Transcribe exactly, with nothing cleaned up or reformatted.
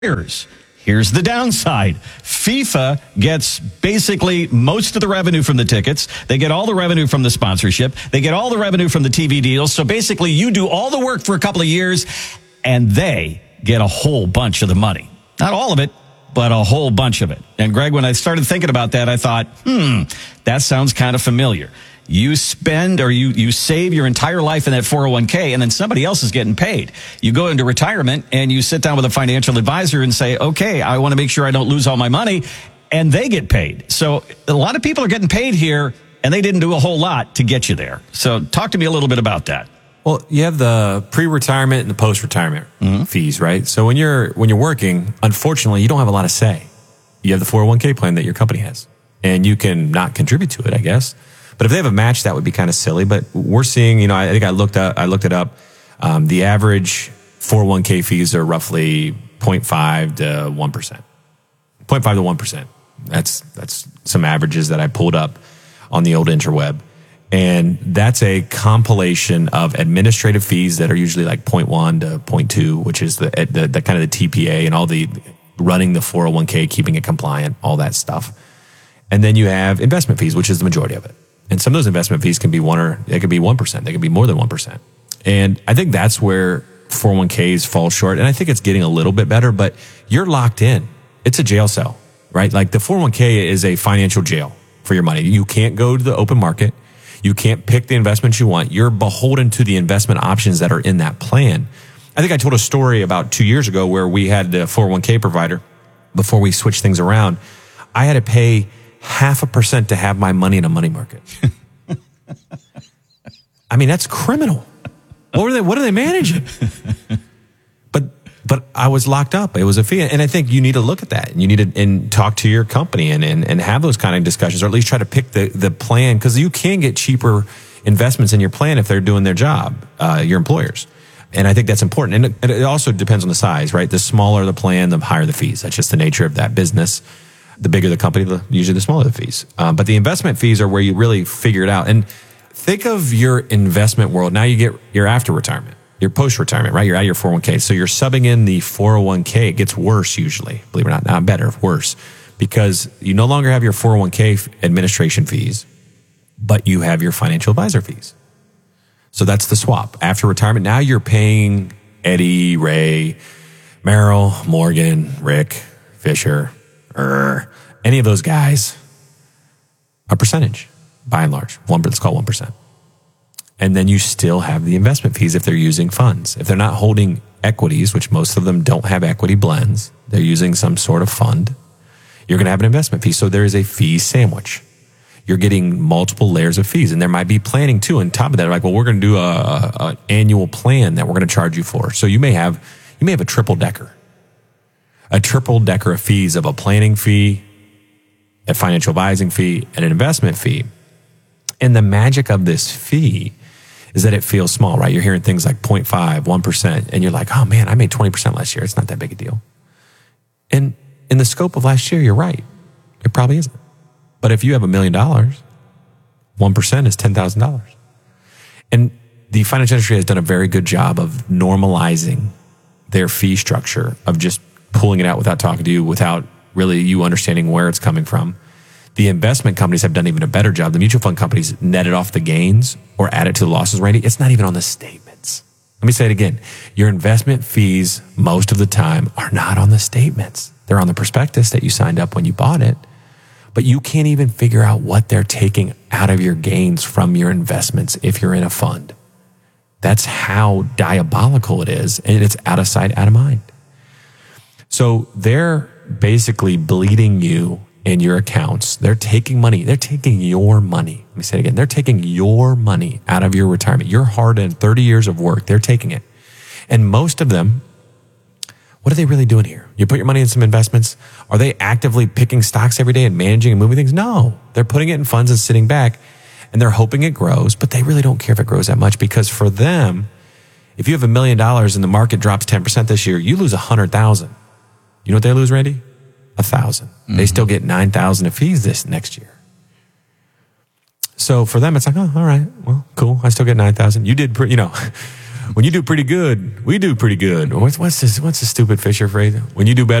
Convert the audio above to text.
Here's the downside. FIFA gets basically most of the revenue from the tickets. They get all the revenue from the sponsorship. They get all the revenue from the T V deals. So basically, you do all the work for a couple of years, and they get a whole bunch of the money. Not all of it, but a whole bunch of it. And Greg, when I started thinking about that, I thought, hmm, that sounds kind of familiar. You spend or you, you save your entire life in that four oh one k, and then somebody else is getting paid. You go into retirement and you sit down with a financial advisor and say, okay, I want to make sure I don't lose all my money, and they get paid. So a lot of people are getting paid here, and they didn't do a whole lot to get you there. So talk to me a little bit about that. Well, you have the pre-retirement and the post-retirement mm-hmm. fees, right? So when you're when you're working, unfortunately, you don't have a lot of say. You have the four oh one k plan that your company has, and you can not contribute to it, I guess. But if they have a match, that would be kind of silly. But we're seeing, you know, I think I looked up, I looked it up. Um, the average four oh one k fees are roughly zero point five to one percent. zero point five to one percent. That's that's some averages that I pulled up on the old interweb. And that's a compilation of administrative fees that are usually like zero point one to zero point two, which is the, the, the kind of the T P A and all the running the four oh one k, keeping it compliant, all that stuff. And then you have investment fees, which is the majority of it. And some of those investment fees can be one or they could be one percent. They could be more than one percent. And I think that's where four oh one k's fall short. And I think it's getting a little bit better, but you're locked in. It's a jail cell, right? Like the four oh one k is a financial jail for your money. You can't go to the open market. You can't pick the investments you want. You're beholden to the investment options that are in that plan. I think I told a story about two years ago where we had the four oh one k provider before we switched things around. I had to pay half a percent to have my money in a money market. I mean, that's criminal. What are they, what are they managing? But, but I was locked up. It was a fee. And I think you need to look at that. You need to and talk to your company and, and, and have those kind of discussions, or at least try to pick the, the plan, because you can get cheaper investments in your plan if they're doing their job, uh, your employers. And I think that's important. And it, it also depends on the size, right? The smaller the plan, the higher the fees. That's just the nature of that business. The bigger the company, the usually the smaller the fees. Um, but the investment fees are where you really figure it out. And think of your investment world. Now you get your after retirement, your post retirement, right? You're out of your four oh one k. So you're subbing in the four oh one k. It gets worse usually, believe it or not, not better, worse, because you no longer have your four oh one k administration fees, but you have your financial advisor fees. So that's the swap. After retirement, now you're paying Eddie, Ray, Merrill, Morgan, Rick, Fisher, or any of those guys, a percentage, by and large. One, let's call it one percent. And then you still have the investment fees if they're using funds. If they're not holding equities, which most of them don't have equity blends, they're using some sort of fund, you're going to have an investment fee. So there is a fee sandwich. You're getting multiple layers of fees. And there might be planning too on top of that. Like, well, we're going to do a, an annual plan that we're going to charge you for. So you may have, you may have a triple decker. A triple decker of fees of a planning fee, a financial advising fee, and an investment fee. And the magic of this fee is that it feels small, right? You're hearing things like zero point five, one percent, and you're like, oh man, I made twenty percent last year. It's not that big a deal. And in the scope of last year, you're right. It probably isn't. But if you have a million dollars, one percent is ten thousand dollars. And the financial industry has done a very good job of normalizing their fee structure, of just pulling it out without talking to you, without really you understanding where it's coming from. The investment companies have done even a better job. The mutual fund companies netted off the gains or added to the losses, Randy. It's not even on the statements. Let me say it again. Your investment fees, most of the time, are not on the statements. They're on the prospectus that you signed up when you bought it. But you can't even figure out what they're taking out of your gains from your investments if you're in a fund. That's how diabolical it is. And it's out of sight, out of mind. So they're basically bleeding you in your accounts. They're taking money. They're taking your money. Let me say it again. They're taking your money out of your retirement. Your hard-earned thirty years of work, they're taking it. And most of them, what are they really doing here? You put your money in some investments. Are they actively picking stocks every day and managing and moving things? No. They're putting it in funds and sitting back, and they're hoping it grows, but they really don't care if it grows that much, because for them, if you have a million dollars and the market drops ten percent this year, you lose one hundred thousand dollars. You know what they lose, Randy? A thousand. Mm-hmm. They still get nine thousand of fees this next year. So for them, it's like, oh, all right, well, cool. I still get nine thousand. You did, pre- you know, when you do pretty good, we do pretty good. What's what's this? What's the stupid Fisher phrase? When you do better.